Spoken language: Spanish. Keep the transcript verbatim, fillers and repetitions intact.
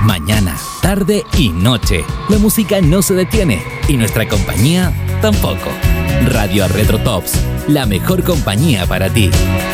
Mañana, tarde y noche. La música no se detiene y nuestra compañía tampoco. Radio Retro Tops, la mejor compañía para ti.